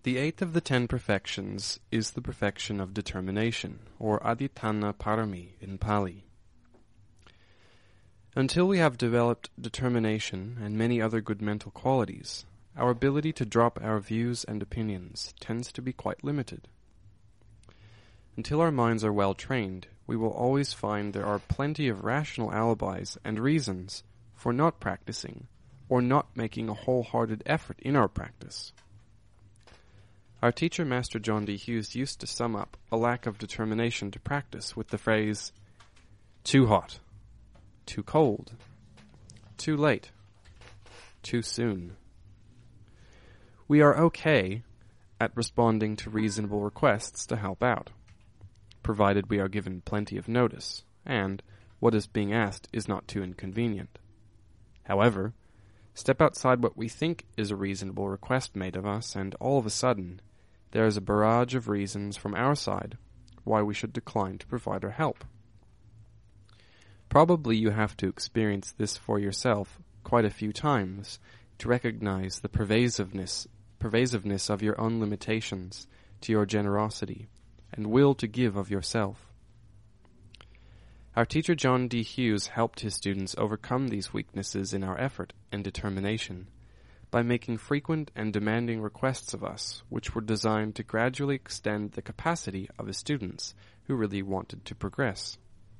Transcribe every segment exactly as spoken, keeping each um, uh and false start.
The eighth of the ten perfections is the perfection of determination, or adhitthana parami in Pali. Until we have developed determination and many other good mental qualities, our ability to drop our views and opinions tends to be quite limited. Until our minds are well trained, we will always find there are plenty of rational alibis and reasons for not practicing or not making a wholehearted effort in our practice. Our teacher, Master John D. Hughes, used to sum up a lack of determination to practice with the phrase, too hot, too cold, too late, too soon. We are okay at responding to reasonable requests to help out, provided we are given plenty of notice, and what is being asked is not too inconvenient. However, step outside what we think is a reasonable request made of us, and all of a sudden, there is a barrage of reasons from our side why we should decline to provide our help. Probably you have to experience this for yourself quite a few times to recognize the pervasiveness, pervasiveness of your own limitations to your generosity and will to give of yourself. Our teacher John D. Hughes helped his students overcome these weaknesses in our effort and determination by making frequent and demanding requests of us, which were designed to gradually extend the capacity of his students who really wanted to progress.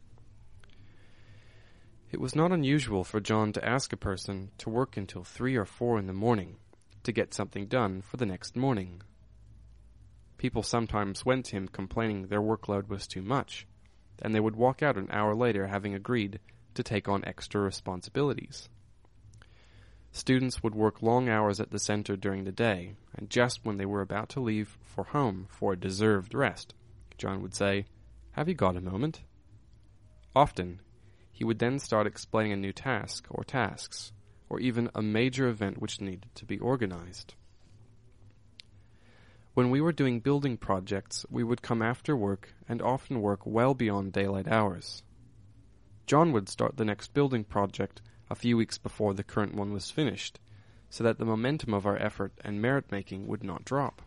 It was not unusual for John to ask a person to work until three or four in the morning to get something done for the next morning. People sometimes went to him complaining their workload was too much, and they would walk out an hour later having agreed to take on extra responsibilities. Students would work long hours at the center during the day, and just when they were about to leave for home for a deserved rest, John would say, "Have you got a moment?" Often, he would then start explaining a new task or tasks, or even a major event which needed to be organized. When we were doing building projects, we would come after work and often work well beyond daylight hours. John would start the next building project a few weeks before the current one was finished, so that the momentum of our effort and merit-making would not drop.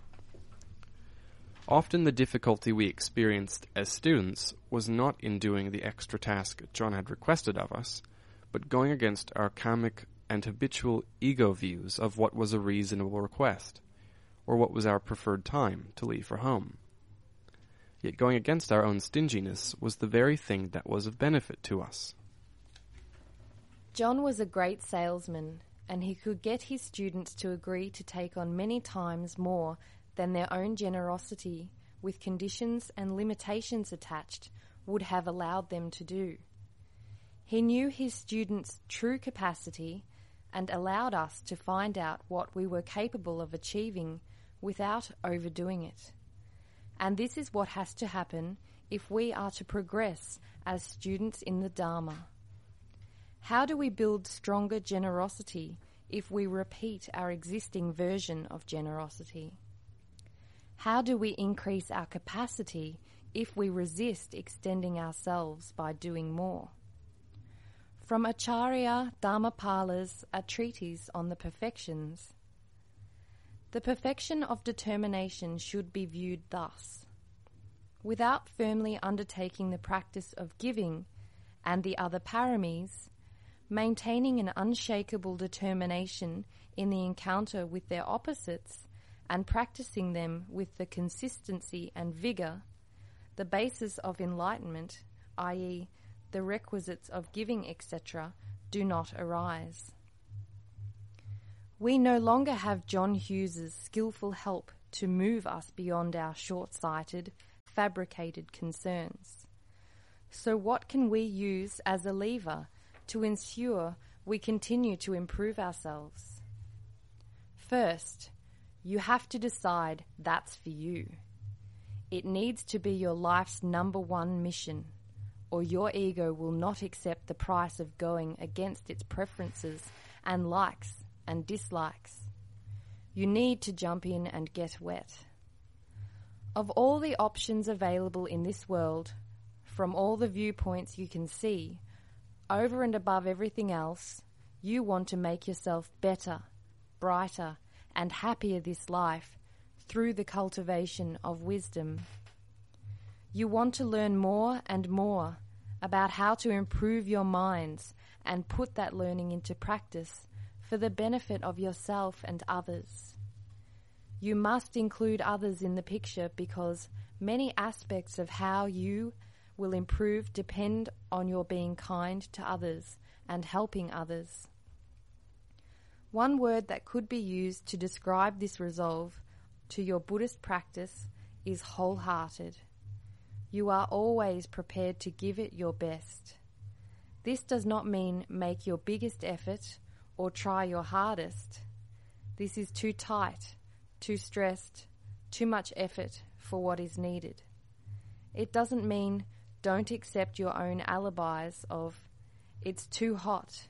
Often the difficulty we experienced as students was not in doing the extra task John had requested of us, but going against our karmic and habitual ego views of what was a reasonable request, or what was our preferred time to leave for home. Yet going against our own stinginess was the very thing that was of benefit to us. John was a great salesman, and he could get his students to agree to take on many times more than their own generosity, with conditions and limitations attached, would have allowed them to do. He knew his students' true capacity and allowed us to find out what we were capable of achieving without overdoing it. And this is what has to happen if we are to progress as students in the Dharma. How do we build stronger generosity if we repeat our existing version of generosity? How do we increase our capacity if we resist extending ourselves by doing more? From Acharya Dharmapala's A Treatise on the Perfections. The perfection of determination should be viewed thus. Without firmly undertaking the practice of giving and the other paramis, maintaining an unshakable determination in the encounter with their opposites and practicing them with the consistency and vigour, the basis of enlightenment, that is, the requisites of giving, et cetera, do not arise. We no longer have John Hughes's skillful help to move us beyond our short-sighted, fabricated concerns. So what can we use as a lever to ensure we continue to improve ourselves? First, you have to decide that's for you. It needs to be your life's number one mission, or your ego will not accept the price of going against its preferences and likes and dislikes. You need to jump in and get wet. Of all the options available in this world, from all the viewpoints you can see, over and above everything else, you want to make yourself better, brighter, and happier this life through the cultivation of wisdom. You want to learn more and more about how to improve your minds and put that learning into practice for the benefit of yourself and others. You must include others in the picture because many aspects of how you will improve depend on your being kind to others and helping others. One word that could be used to describe this resolve to your Buddhist practice is wholehearted. You are always prepared to give it your best. This does not mean make your biggest effort or try your hardest. This is too tight, too stressed, too much effort for what is needed. It doesn't mean don't accept your own alibis of it's too hot.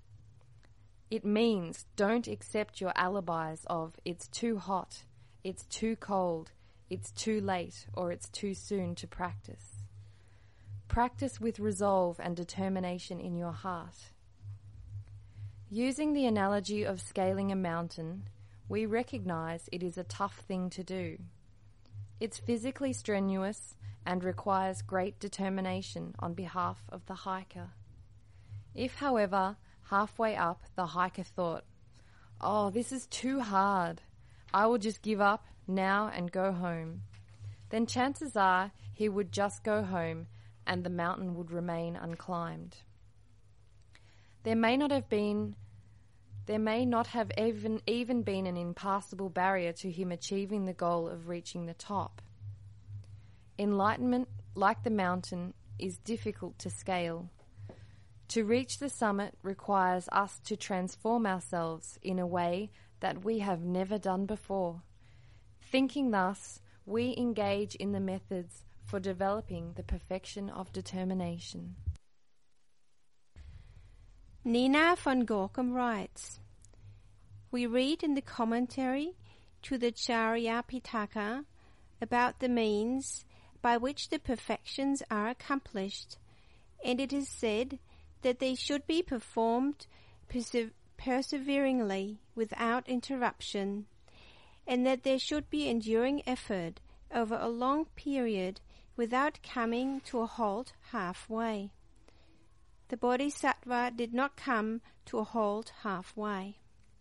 It means don't accept your alibis of it's too hot, it's too cold, it's too late, or it's too soon to practice. Practice with resolve and determination in your heart. Using the analogy of scaling a mountain, we recognize it is a tough thing to do. It's physically strenuous and requires great determination on behalf of the hiker. If, however, halfway up the hiker thought, "Oh, this is too hard. I will just give up now and go home," then chances are he would just go home and the mountain would remain unclimbed. There may not have been there may not have even, even been an impassable barrier to him achieving the goal of reaching the top. Enlightenment, like the mountain, is difficult to scale. To reach the summit requires us to transform ourselves in a way that we have never done before. Thinking thus, we engage in the methods for developing the perfection of determination. Nina von Gorkum writes, "We read in the commentary to the Charya Pitaka about the means by which the perfections are accomplished, and it is said that they should be performed perse- perseveringly without interruption, and that there should be enduring effort over a long period without coming to a halt halfway. The Bodhisattva did not come to a halt halfway.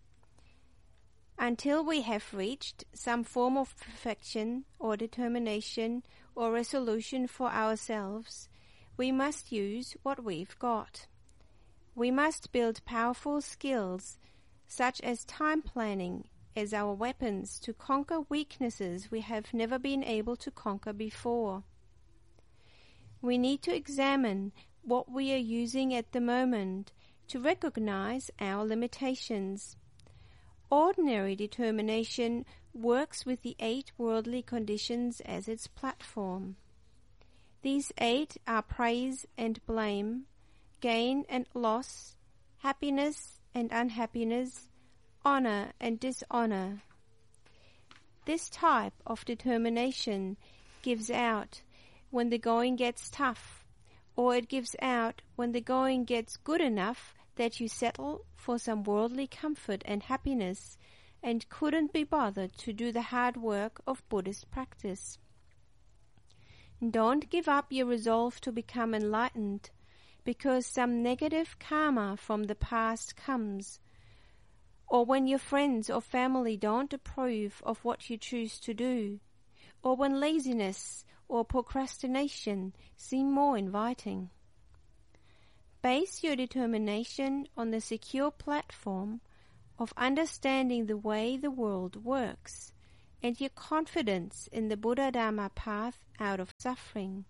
Until we have reached some form of perfection or determination or resolution for ourselves, we must use what we've got. We must build powerful skills, such as time planning, as our weapons to conquer weaknesses we have never been able to conquer before. We need to examine what we are using at the moment to recognize our limitations. Ordinary determination works with the eight worldly conditions as its platform. These eight are praise and blame, gain and loss, happiness and unhappiness, honor and dishonor. This type of determination gives out when the going gets tough, or it gives out when the going gets good enough that you settle for some worldly comfort and happiness and couldn't be bothered to do the hard work of Buddhist practice. Don't give up your resolve to become enlightened because some negative karma from the past comes, or when your friends or family don't approve of what you choose to do, or when laziness or procrastination seem more inviting. Base your determination on the secure platform of understanding the way the world works and your confidence in the Buddha-Dharma path out of suffering.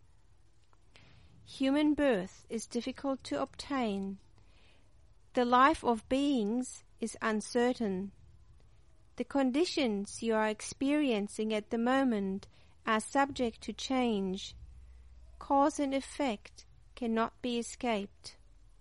Human birth is difficult to obtain. The life of beings is uncertain. The conditions you are experiencing at the moment are subject to change. Cause and effect cannot be escaped.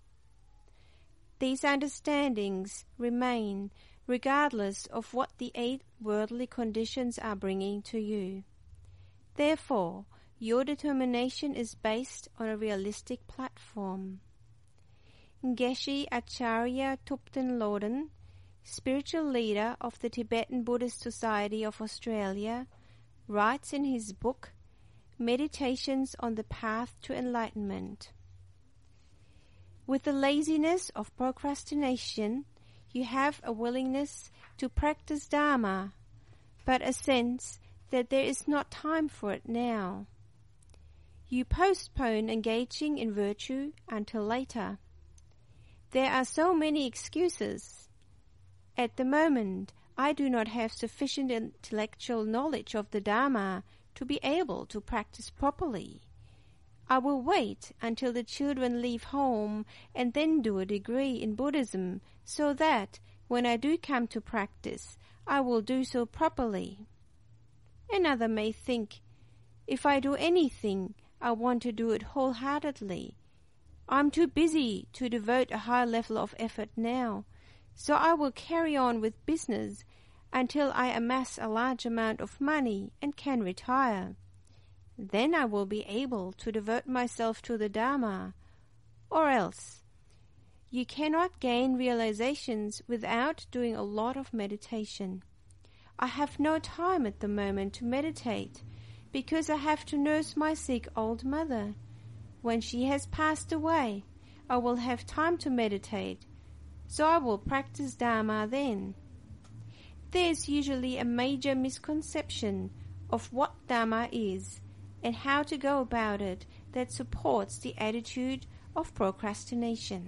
These understandings remain regardless of what the eight worldly conditions are bringing to you. Therefore, your determination is based on a realistic platform. Geshe Acharya Thupten Loden spiritual leader of the Tibetan Buddhist Society of Australia, writes in his book, Meditations on the Path to Enlightenment. With the laziness of procrastination, you have a willingness to practice Dharma, but a sense that there is not time for it now. You postpone engaging in virtue until later. There are so many excuses. At the moment, I do not have sufficient intellectual knowledge of the Dharma to be able to practice properly. I will wait until the children leave home and then do a degree in Buddhism, so that when I do come to practice, I will do so properly. Another may think, if I do anything, I want to do it wholeheartedly. I'm too busy to devote a high level of effort now, so I will carry on with business until I amass a large amount of money and can retire. Then I will be able to devote myself to the Dharma. Or else, you cannot gain realizations without doing a lot of meditation. I have no time at the moment to meditate because I have to nurse my sick old mother. When she has passed away, I will have time to meditate, so I will practice Dharma then. There is usually a major misconception of what Dharma is and how to go about it that supports the attitude of procrastination.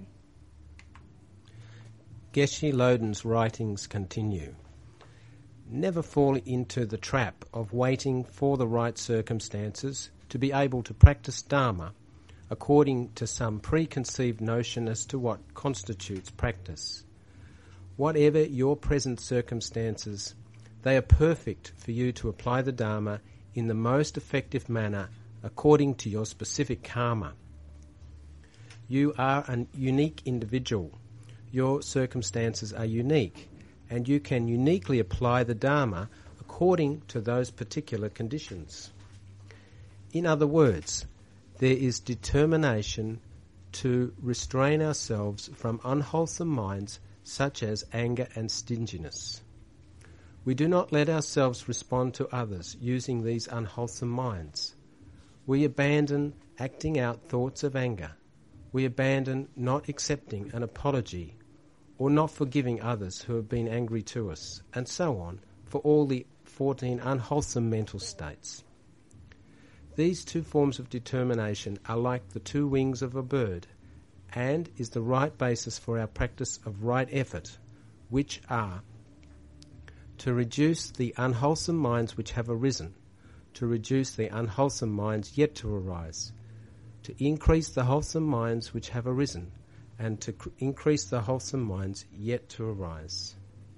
Geshe Loden's writings continue. Never fall into the trap of waiting for the right circumstances to be able to practice Dharma according to some preconceived notion as to what constitutes practice. Whatever your present circumstances, they are perfect for you to apply the Dharma in the most effective manner according to your specific karma. You are a unique individual. Your circumstances are unique, and you can uniquely apply the Dharma according to those particular conditions. In other words, there is determination to restrain ourselves from unwholesome minds such as anger and stinginess. We do not let ourselves respond to others using these unwholesome minds. We abandon acting out thoughts of anger. We abandon not accepting an apology or not forgiving others who have been angry to us, and so on, for all the fourteen unwholesome mental states. These two forms of determination are like the two wings of a bird, and is the right basis for our practice of right effort, which are to reduce the unwholesome minds which have arisen, to reduce the unwholesome minds yet to arise, to increase the wholesome minds which have arisen, and to cr- increase the wholesome minds yet to arise.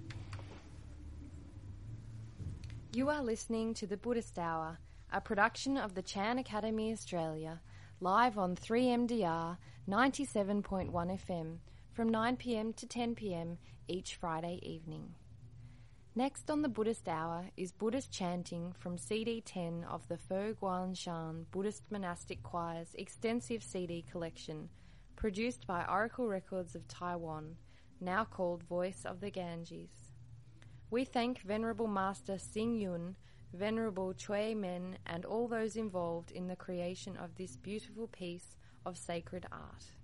You are listening to The Buddhist Hour, a production of the Chan Academy Australia, live on three M D R ninety-seven point one F M from nine p m to ten p m each Friday evening. Next on The Buddhist Hour is Buddhist chanting from C D ten of the Fo Guan Shan Buddhist Monastic Choir's extensive C D collection, produced by Oracle Records of Taiwan, now called Voice of the Ganges. We thank Venerable Master Xing Yun, Venerable Chui Men, and all those involved in the creation of this beautiful piece of sacred art.